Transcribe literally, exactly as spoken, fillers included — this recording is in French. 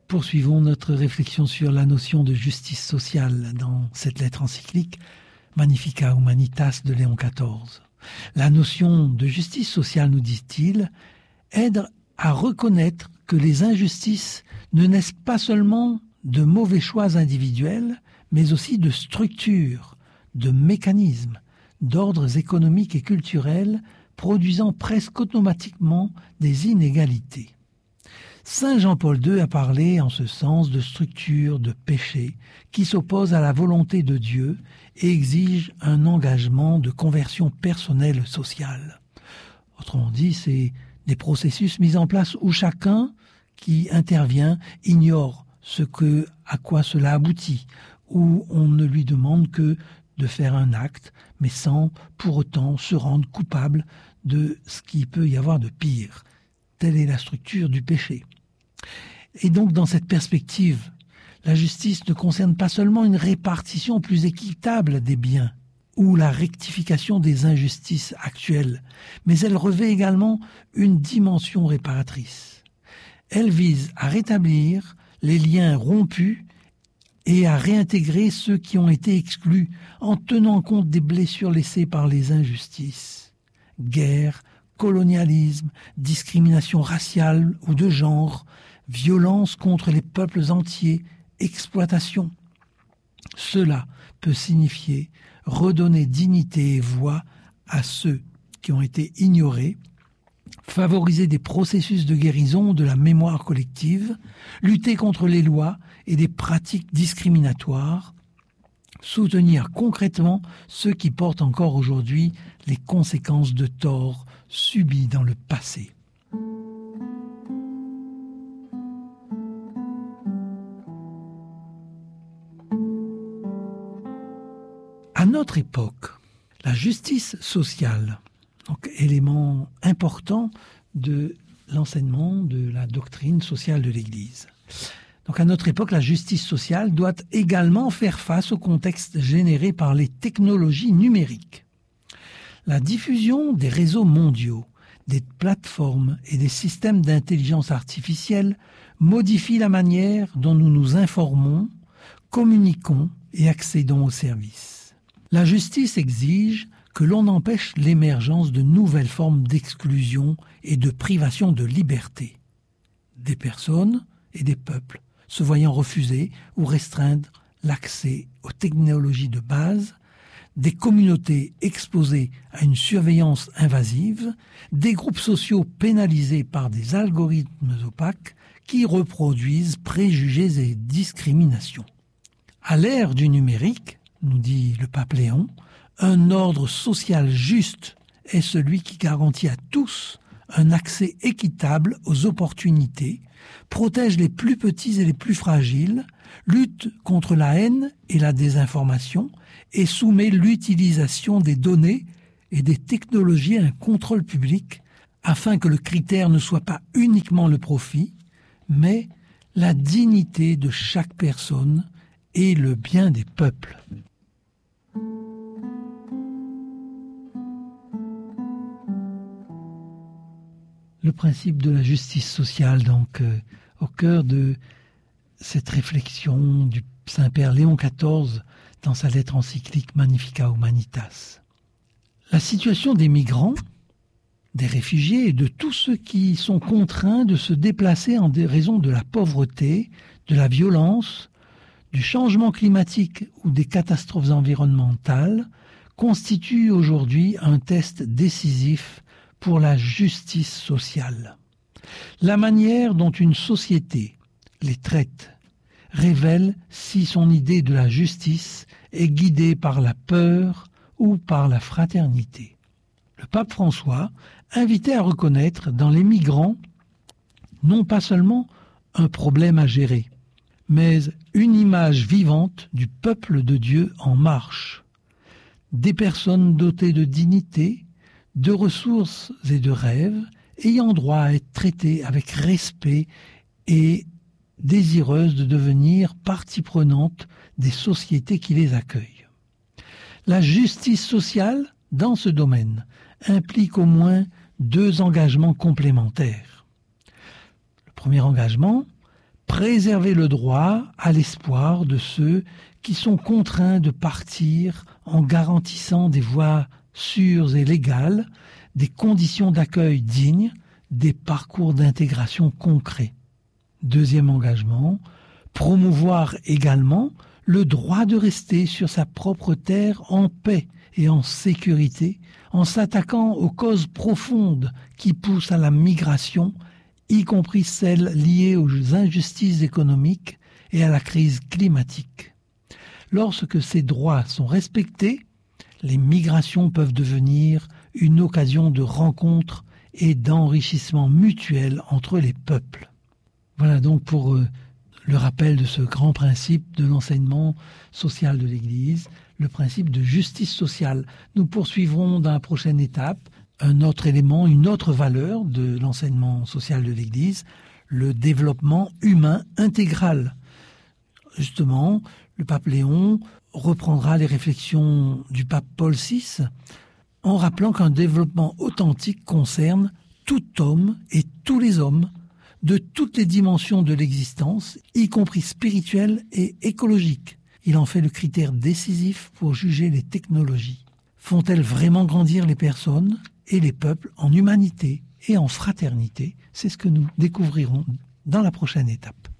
Poursuivons notre réflexion sur la notion de justice sociale dans cette lettre encyclique Magnificat Humanitas de Léon quatorze. La notion de justice sociale, nous dit-il, aide à reconnaître que les injustices ne naissent pas seulement de mauvais choix individuels, mais aussi de structures, de mécanismes, d'ordres économiques et culturels produisant presque automatiquement des inégalités. Saint Jean-Paul deux a parlé en ce sens de structures de péché qui s'opposent à la volonté de Dieu et exigent un engagement de conversion personnelle sociale. Autrement dit, c'est des processus mis en place où chacun qui intervient ignore ce que, à quoi cela aboutit, où on ne lui demande que de faire un acte, mais sans pour autant se rendre coupable de ce qu'il peut y avoir de pire. Telle est la structure du péché. Et donc, dans cette perspective, la justice ne concerne pas seulement une répartition plus équitable des biens ou la rectification des injustices actuelles, mais elle revêt également une dimension réparatrice. Elle vise à rétablir les liens rompus et à réintégrer ceux qui ont été exclus en tenant compte des blessures laissées par les injustices. Guerre, colonialisme, discrimination raciale ou de genre, violence contre les peuples entiers, exploitation. Cela peut signifier redonner dignité et voix à ceux qui ont été ignorés, favoriser des processus de guérison de la mémoire collective, lutter contre les lois et des pratiques discriminatoires, soutenir concrètement ceux qui portent encore aujourd'hui les conséquences de torts subis dans le passé. À notre époque, la justice sociale, donc élément important de l'enseignement de la doctrine sociale de l'Église. Donc à notre époque, la justice sociale doit également faire face au contexte généré par les technologies numériques. La diffusion des réseaux mondiaux, des plateformes et des systèmes d'intelligence artificielle modifie la manière dont nous nous informons, communiquons et accédons aux services. La justice exige que l'on empêche l'émergence de nouvelles formes d'exclusion et de privation de liberté des personnes et des peuples, se voyant refuser ou restreindre l'accès aux technologies de base, des communautés exposées à une surveillance invasive, des groupes sociaux pénalisés par des algorithmes opaques qui reproduisent préjugés et discriminations. À l'ère du numérique, nous dit le pape Léon, un ordre social juste est celui qui garantit à tous un accès équitable aux opportunités, protège les plus petits et les plus fragiles, lutte contre la haine et la désinformation et soumet l'utilisation des données et des technologies à un contrôle public afin que le critère ne soit pas uniquement le profit, mais la dignité de chaque personne et le bien des peuples. Le principe de la justice sociale, donc, euh, au cœur de cette réflexion du Saint-Père Léon quatorze dans sa lettre encyclique Magnificat Humanitas. La situation des migrants, des réfugiés et de tous ceux qui sont contraints de se déplacer en raison de la pauvreté, de la violence, du changement climatique ou des catastrophes environnementales constitue aujourd'hui un test décisif pour la justice sociale. La manière dont une société les traite révèle si son idée de la justice est guidée par la peur ou par la fraternité. Le pape François invitait à reconnaître dans les migrants non pas seulement un problème à gérer, mais une image vivante du peuple de Dieu en marche. Des personnes dotées de dignité, de ressources et de rêves, ayant droit à être traitées avec respect et désireuses de devenir partie prenante des sociétés qui les accueillent. La justice sociale, dans ce domaine, implique au moins deux engagements complémentaires. Le premier engagement, préserver le droit à l'espoir de ceux qui sont contraints de partir en garantissant des voies sûres et légales, des conditions d'accueil dignes, des parcours d'intégration concrets. Deuxième engagement, promouvoir également le droit de rester sur sa propre terre en paix et en sécurité, en s'attaquant aux causes profondes qui poussent à la migration, y compris celles liées aux injustices économiques et à la crise climatique. Lorsque ces droits sont respectés, les migrations peuvent devenir une occasion de rencontre et d'enrichissement mutuel entre les peuples. Voilà donc pour euh, le rappel de ce grand principe de l'enseignement social de l'Église, le principe de justice sociale. Nous poursuivrons dans la prochaine étape un autre élément, une autre valeur de l'enseignement social de l'Église, le développement humain intégral. Justement, le pape Léon reprendra les réflexions du pape Paul six en rappelant qu'un développement authentique concerne tout homme et tous les hommes de toutes les dimensions de l'existence, y compris spirituelle et écologique. Il en fait le critère décisif pour juger les technologies. Font-elles vraiment grandir les personnes et les peuples en humanité et en fraternité? C'est ce que nous découvrirons dans la prochaine étape.